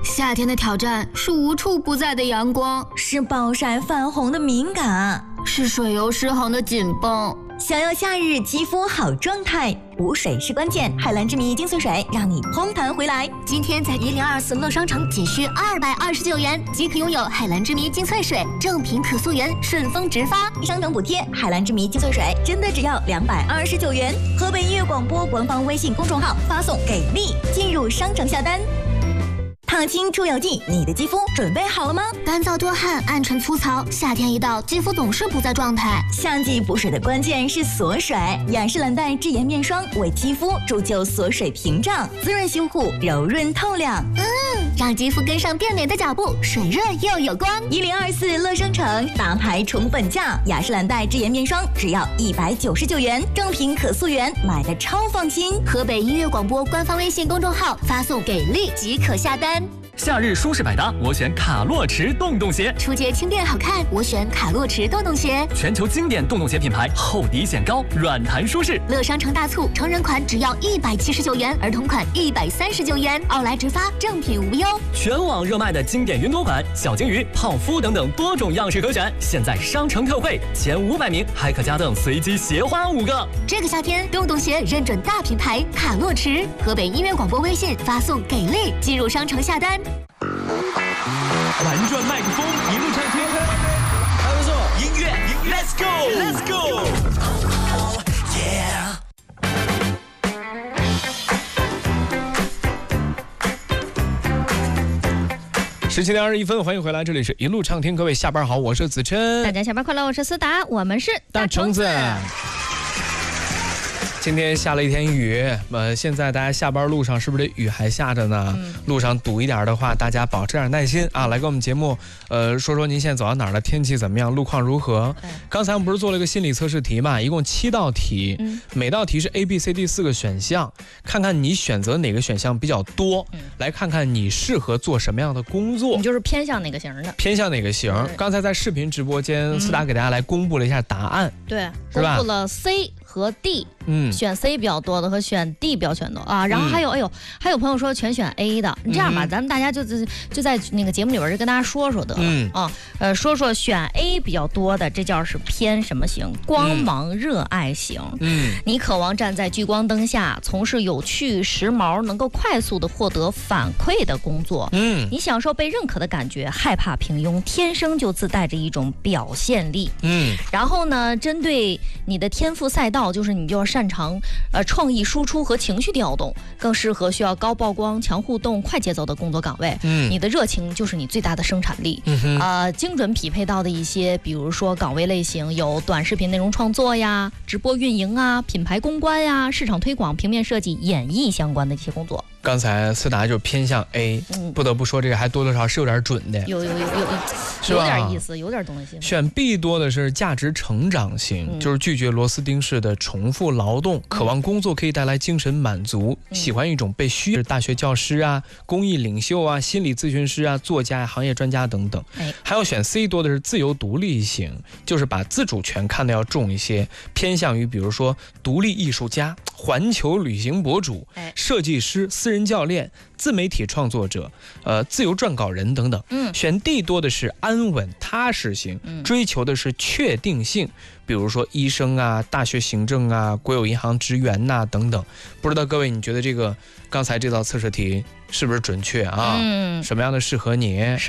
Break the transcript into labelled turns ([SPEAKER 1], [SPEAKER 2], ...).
[SPEAKER 1] 夏天的挑战是无处不在的阳光，
[SPEAKER 2] 是暴晒泛红的敏感，
[SPEAKER 1] 是水油失衡的紧绷。
[SPEAKER 2] 想要夏日肌肤好状态，补水是关键。海蓝之谜精粹水让你嘭弹回来。
[SPEAKER 3] 今天在1024乐商城仅需229元即可拥有海蓝之谜精粹水，正品可溯源，顺丰直发，
[SPEAKER 2] 商城补贴。海蓝之谜精粹水真的只要229元。河北音乐广播官方微信公众号发送给力，进入商城下单。烫青出油剂，你的肌肤准备好了吗？
[SPEAKER 3] 干燥多汗，暗沉粗糙，夏天一到，肌肤总是不在状态。
[SPEAKER 2] 夏季补水的关键是锁水，雅诗兰黛智妍面霜为肌肤铸就锁水屏障，滋润修护，柔润透亮。
[SPEAKER 3] 让肌肤跟上变美的脚步，水润又有光。
[SPEAKER 2] 1024乐商城大牌重本价，雅诗兰黛智妍面霜只要199元，正品可溯源，买的超放心。
[SPEAKER 3] 河北音乐广播官方微信公众号发送给力即可下单。
[SPEAKER 4] 夏日舒适百搭，我选卡洛驰洞洞鞋。
[SPEAKER 3] 出街轻便好看，我选卡洛驰洞洞鞋。
[SPEAKER 4] 全球经典洞洞鞋品牌，厚底显高，软弹舒适。
[SPEAKER 3] 乐商城大促，成人款只要179元，儿童款139元，奥莱直发，正品无忧。
[SPEAKER 4] 全网热卖的经典云朵款、小金鱼、泡芙等等多种样式可选，现在商城特惠，前500名还可加赠随机鞋花5个。
[SPEAKER 3] 这个夏天，洞洞鞋认准大品牌卡洛驰。河北音乐广播微信发送给力，进入商城下单。
[SPEAKER 5] 玩转麦克风，一路唱天，还不错。音乐 ，Let's go，Let's go，Yeah。17点21分，欢迎回来，这里是一路畅听，各位下班好，我是子琛。
[SPEAKER 6] 大家下班快乐，我是思达，我们是
[SPEAKER 5] 大橙子。今天下了一天雨，现在大家下班路上是不是这雨还下着呢？路上堵一点的话，大家保持点耐心啊！来跟我们节目，说说您现在走到哪儿了，天气怎么样，路况如何？刚才我们不是做了一个心理测试题嘛，一共7道题，每道题是 A、B、C、D 4个选项，看看你选择哪个选项比较多，来看看你适合做什么样的工作，
[SPEAKER 6] 你就是偏向哪个型的？
[SPEAKER 5] 偏向哪个型？刚才在视频直播间，思达给大家来公布了一下答案，
[SPEAKER 6] 对，公布了 C 和 D，选 C 比较多的和选 D 比较选多啊，然后还有朋友说全选 A 的，你这样吧，咱们大家就在那个节目里边就跟大家说说得了说说选 A 比较多的，这叫是偏什么型？光芒热爱型。你渴望站在聚光灯下从事有趣、时髦、能够快速的获得反馈的工作。你享受被认可的感觉，害怕平庸，天生就自带着一种表现力。然后呢，针对你的天赋赛道，就是你就要擅长创意输出和情绪调动，更适合需要高曝光、强互动、快节奏的工作岗位。你的热情就是你最大的生产力。精准匹配到的一些，比如说岗位类型有短视频内容创作呀、直播运营啊、品牌公关呀、市场推广、平面设计、演艺相关的一些工作。
[SPEAKER 5] 刚才思达就偏向 A，不得不说这个还多多少少是有点准的，
[SPEAKER 6] 有点意思，有点东西。
[SPEAKER 5] 选 B 多的是价值成长型，就是拒绝螺丝钉式的重复劳动，渴望工作可以带来精神满足，喜欢一种被需要的大学教师啊、公益领袖啊、心理咨询师啊、作家、行业专家等等。还有选 C 多的是自由独立型，就是把自主权看得要重一些，偏向于比如说独立艺术家、环球旅行博主、设计师、私人教练、自媒体创作者、自由撰稿人等等。选 D 多的是安稳踏实型，追求的是确定性，比如说医生啊、大学行政啊、国有银行职员呐等等。不知道各位你觉得这个刚才这道测试题是不是准确啊？什么样的适合你？